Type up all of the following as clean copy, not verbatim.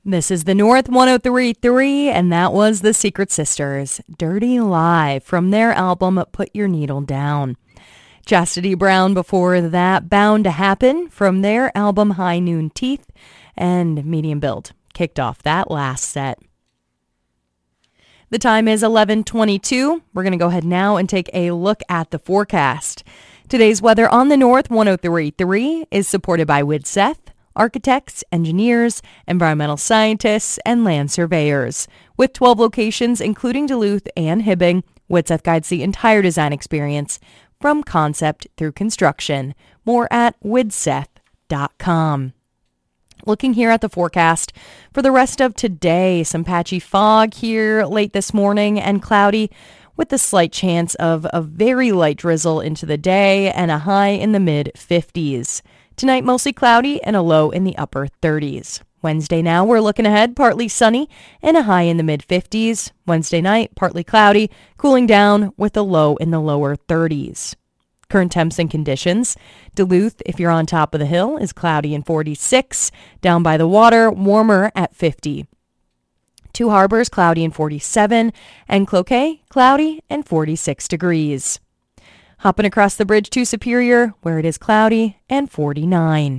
This is the North 103.3, and that was the Secret Sisters, Dirty Lie, from their album Put Your Needle Down. Chastity Brown before that, Bound to Happen, from their album High Noon Teeth, and Medium Build kicked off that last set. The time is 11:22. We're going to go ahead now and take a look at the forecast. Today's weather on the North 103.3 is supported by Widseth, architects, engineers, environmental scientists, and land surveyors. With 12 locations, including Duluth and Hibbing, Widseth guides the entire design experience from concept through construction. More at widseth.com. Looking here at the forecast for the rest of today, some patchy fog here late this morning and cloudy with a slight chance of a very light drizzle into the day and a high in the mid-50s. Tonight, mostly cloudy and a low in the upper 30s. Wednesday now, we're looking ahead, partly sunny and a high in the mid-50s. Wednesday night, partly cloudy, cooling down with a low in the lower 30s. Current temps and conditions. Duluth, if you're on top of the hill, is cloudy and 46. Down by the water, warmer at 50. Two Harbors, cloudy and 47. And Cloquet, cloudy and 46 degrees. Hopping across the bridge to Superior, where it is cloudy and 49.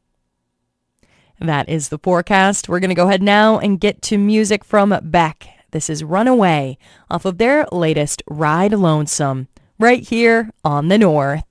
That is the forecast. We're going to go ahead now and get to music from Beck. This is Runaway off of their latest Ride Lonesome, right here on the North.